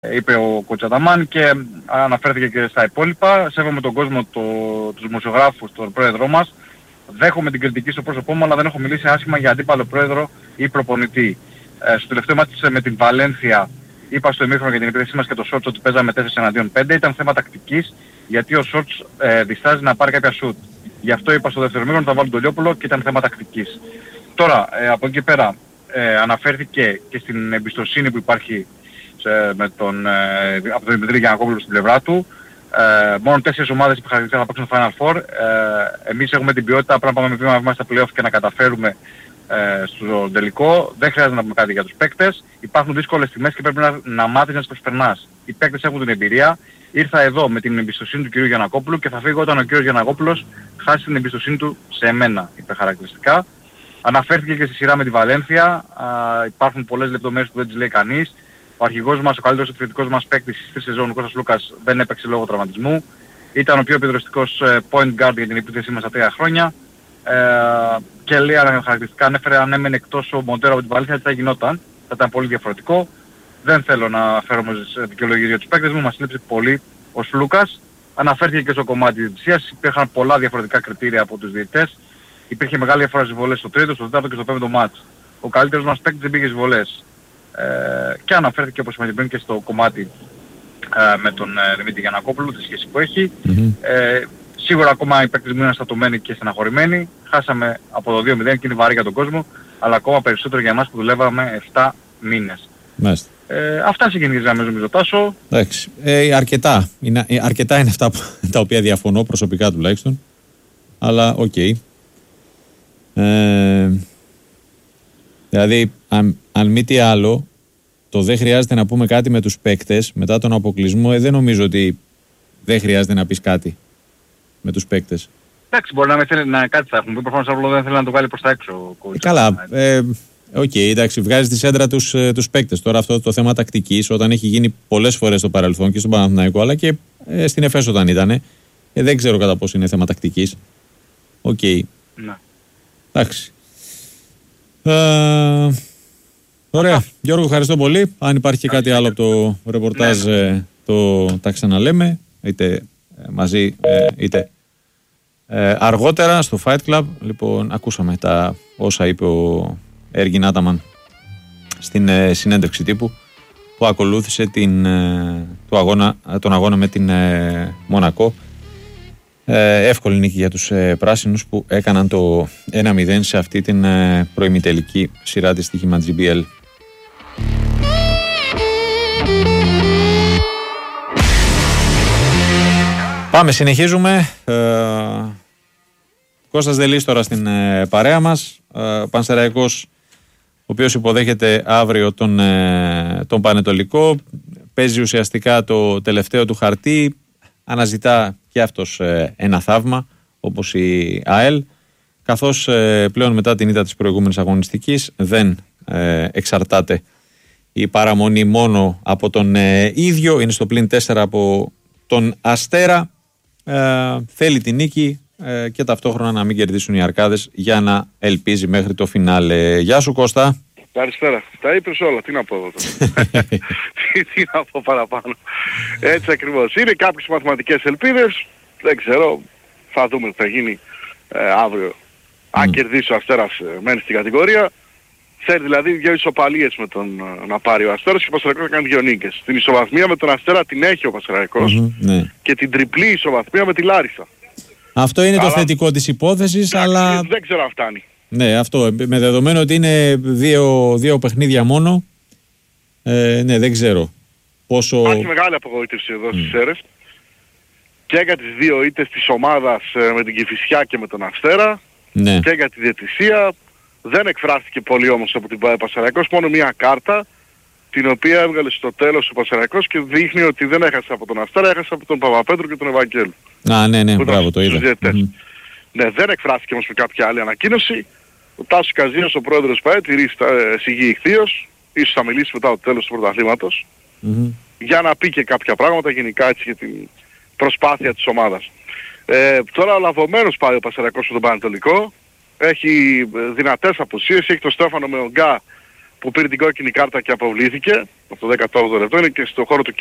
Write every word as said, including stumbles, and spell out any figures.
είπε ο Κοτσαταμάν και αναφέρθηκε και στα υπόλοιπα. Σέβομαι τον κόσμο, το, τους δημοσιογράφους, τον πρόεδρό μας. Δέχομαι την κριτική στο πρόσωπό μου, αλλά δεν έχω μιλήσει άσχημα για αντίπαλο πρόεδρο ή προπονητή. Ε, στο τελευταίο μάτι με την Βαλένθια είπα στο ημίχρονο για την επίθεσή μας και το Σόρτς ότι παίζαμε τέσσερα εναντίον πέντε. Ήταν θέμα τακτικής, γιατί ο Σόρτς ε, διστάζει να πάρει κάποια σουτ. Γι' αυτό είπα στο δεύτερο ημίχρονο θα βάλω τον Λιόπουλο και ήταν θέμα τακτικής. Τώρα, ε, από εκεί πέρα, ε, αναφέρθηκε και στην εμπιστοσύνη που υπάρχει σε, με τον, ε, από τον Δημητρή Γιαννακόπουλο στην πλευρά του. Ε, μόνο τέσσερις ομάδες που χαρακτηριστικά θα παίξουν Final Four. Ε, εμείς έχουμε την ποιότητα, πρέπει να πάμε βήμα βήμα στα play-off και να καταφέρουμε ε, στο τελικό. Δεν χρειάζεται να πούμε κάτι για τους παίκτες. Υπάρχουν δύσκολες στιγμές και πρέπει να, να μάθεις να τις προσπερνάς. Οι παίκτες έχουν την εμπειρία. Ήρθα εδώ με την εμπιστοσύνη του κ. Γιαννακόπουλου και θα φύγω όταν ο κ. Γιαννακόπουλος χάσει την εμπιστοσύνη του σε εμένα, είπε χαρακτηριστικά. Αναφέρθηκε και στη σειρά με τη Βαλένθια. Α, υπάρχουν πολλές λεπτομέρειες που δεν τις λέει κανείς. Ο αρχηγός μας, ο καλύτερος επιθετικός μας παίκτης στη σεζόν, ο Κώστας Λούκας, δεν έπαιξε λόγω τραυματισμού. Ήταν ο πιο επιδραστικός point guard για την επίθεσή μας στα τρία χρόνια. Ε, και λέει χαρακτηριστικά, ανέφερε αν έμενε εκτός ο Μοντέρο από την Βαλένθια, τι θα γινόταν. Θα ήταν πολύ διαφορετικό. Δεν θέλω να φέρω όμως δικαιολογίες για τους παίκτες μου, μας λείψε πολύ ο Λούκας. Αναφέρθηκε και στο κομμάτι της διαιτησίας, υπήρχαν πολλά διαφορετικά κριτήρια από τους διαιτητές. Υπήρχε μεγάλη διαφορά στις βολές στο τρίτο, στο τέταρτο και στο πέμπτο μάτς. Ο καλύτερος μας παίκτης δεν πήγε στις βολές. Ε, και αναφέρθηκε όπως είπαμε πριν και στο κομμάτι ε, με τον ε, Δημήτρη Γιαννακόπουλο, τη σχέση που έχει. Mm-hmm. Ε, σίγουρα ακόμα οι παίκτες μου είναι στατωμένοι και στεναχωρημένοι. Χάσαμε από το δύο μηδέν και είναι βαρύ για τον κόσμο, αλλά ακόμα περισσότερο για εμάς που δουλεύαμε επτά μήνες. Μάλιστα. Ε, αυτά σε γενικές γραμμές νομίζω, Τάσο. Εντάξει. Ε, αρκετά. Είναι, αρκετά είναι αυτά που, τα οποία διαφωνώ προσωπικά τουλάχιστον. Αλλά οκ. Okay. Ε, δηλαδή, αν, αν μη τι άλλο, το δεν χρειάζεται να πούμε κάτι με τους παίκτες μετά τον αποκλεισμό, ε, δεν νομίζω ότι δεν χρειάζεται να πεις κάτι με τους παίκτες. Εντάξει, μπορεί να μην θέλει να κάτι θα έχουν πει, προφανώς απλό δεν θέλει να το βγάλει προς τα έξω. Ε, καλά, ε, οκ, okay, εντάξει, βγάζει στη σέντρα τους, ε, τους παίκτες. Τώρα αυτό το θέμα τακτικής, όταν έχει γίνει πολλές φορές στο παρελθόν και στον Παναθηναϊκό, αλλά και ε, στην ΕΦΕΣ όταν ήταν, ε, δεν ξέρω κατά πόσο είναι θέμα τακτικής. Οκ. Okay. Ναι. Εντάξει. Ε, ωραία. Α. Γιώργο, ευχαριστώ πολύ. Αν υπάρχει και κάτι άλλο από το ρεπορτάζ, ναι, ναι. το τα ξαναλέμε, είτε μαζί είτε ε, αργότερα στο Fight Club. Λοιπόν, ακούσαμε τα όσα είπε ο Έργιν Άταμαν στην ε, συνέντευξη τύπου που ακολούθησε την, ε, το αγώνα, τον αγώνα με την ε, Μονακό. Ε, εύκολη νίκη για τους ε, πράσινους που έκαναν το ένα μηδέν σε αυτή την ε, προημιτελική σειρά της στοίχημα τζι μπι ελ. Πάμε, συνεχίζουμε. ε, Κώστας Δελής τώρα στην ε, παρέα μας. ε, Πανσεραϊκός, ο οποίος υποδέχεται αύριο τον, ε, τον Πανετολικό, παίζει ουσιαστικά το τελευταίο του χαρτί, αναζητά και αυτός ε, ένα θαύμα όπως η ΑΕΛ, καθώς ε, πλέον μετά την ήττα της προηγούμενης αγωνιστικής δεν ε, εξαρτάται η παραμονή μόνο από τον ε, ίδιο, είναι στο πλην τέσσερα από τον Αστέρα, ε, θέλει την νίκη ε, και ταυτόχρονα να μην κερδίσουν οι Αρκάδες για να ελπίζει μέχρι το φινάλε. Γεια σου Κώστα. Καλησπέρα. Τα είπες όλα. Τι να πω εδώ τώρα. τι, τι να πω παραπάνω. Έτσι ακριβώς. Είναι κάποιες μαθηματικές ελπίδες. Δεν ξέρω. Θα δούμε τι θα γίνει ε, αύριο. Mm. Αν κερδίσει ο Αστέρας ε, μένει στην κατηγορία. Θέλει δηλαδή δύο ισοπαλίες με τον ε, να πάρει ο Αστέρας και ο Πανσεραϊκός να κάνει δύο νίκες. Την ισοβαθμία με τον Αστέρα την έχει ο Πανσεραϊκός mm-hmm, ναι. και την τριπλή ισοβαθμία με τη Λάρισα. Αυτό είναι αλλά... το θετικό της υπόθεσης, αλλά... Δεν ξέρω αν φτάνει. Ναι, αυτό. Με δεδομένο ότι είναι δύο, δύο παιχνίδια μόνο, ε, ναι, δεν ξέρω πόσο... Υπάρχει μεγάλη απογοήτευση εδώ mm. στις ΣΕΡΕΣ και για τις δύο ήττες της ομάδας ε, με την Κηφισιά και με τον Αστέρα ναι. και για τη διαιτησία. Δεν εκφράστηκε πολύ όμως από την Πανσεραϊκός, μόνο μία κάρτα την οποία έβγαλε στο τέλος ο Πανσεραϊκός και δείχνει ότι δεν έχασε από τον Αστέρα, έχασε από τον Παπαπέτρου και τον Ευαγγέλου. Α, ναι, ναι, μπράβο, το είδα. Mm-hmm. Ναι, δεν εκφράστηκε όμως με κάποια άλλη ανακοίνωση. Ο Τάσος Καζίνος, ο πρόεδρος ΠΑΕ, τηρεί σιγή ηχθείως, ίσως θα μιλήσει μετά το τέλος του πρωταθλήματος, mm-hmm. για να πει και κάποια πράγματα γενικά έτσι για την προσπάθεια της ομάδας. Ε, τώρα λαβωμένος πάει ο Πανσεραϊκός στον Πανετολικό, έχει δυνατές απουσίες, έχει τον Στέφανο Μεογκά που πήρε την κόκκινη κάρτα και αποβλήθηκε από το δέκατο όγδοο λεπτό, είναι και στο χώρο του